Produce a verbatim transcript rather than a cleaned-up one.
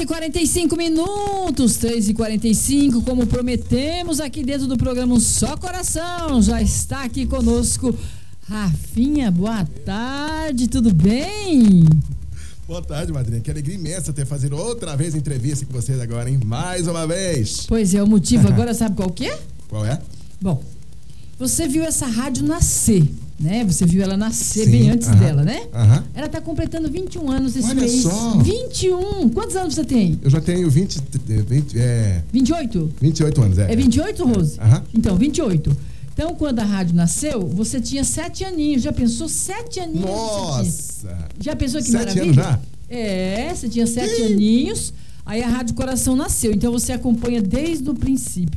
e quarenta e cinco minutos, três e quarenta e cinco, como prometemos aqui dentro do programa Um Só Coração, já está aqui conosco Rafinha. Boa tarde, tudo bem? Boa tarde, madrinha. Que alegria imensa ter fazer outra vez entrevista com vocês agora, hein? Mais uma vez. Pois é, o motivo agora sabe qual que é? Qual é? Bom, você viu essa rádio nascer, né? Você viu ela nascer. Sim, bem antes uh-huh, dela, né? Uh-huh. Ela tá completando vinte e um anos esse Olha mês. só. vinte e um. Quantos anos você tem? Eu já tenho vinte, vinte, é... vinte e oito? vinte e oito anos, é. É vinte e oito, Rose? Uh-huh. Então, vinte e oito. Então, quando a rádio nasceu, você tinha sete aninhos. Já pensou? Sete aninhos? Nossa! Já pensou que sete maravilha? Anos já? É, você tinha sete Ih. aninhos. Aí a Rádio Coração nasceu. Então, você acompanha desde o princípio.